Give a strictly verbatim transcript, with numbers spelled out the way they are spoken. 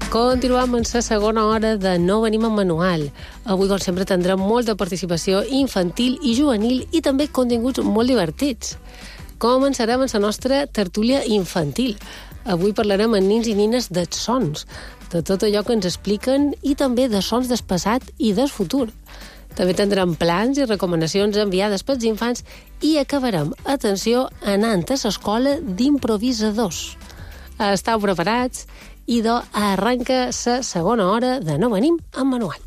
Continuem en la segona hora de No venim amb manual. Avui, com sempre, tindrem molta participació infantil i juvenil i també continguts molt divertits. Començarem amb la nostra tertúlia infantil. Avui parlarem amb nins i nines dels sons, de tot allò que ens expliquen i també de sons del passat i del futur. També tindrem plans i recomanacions enviades pels infants i acabarem, atenció, anant a l'escola d'improvisadors. Estau preparats? I doncs arranca la segona hora de No venim amb manual.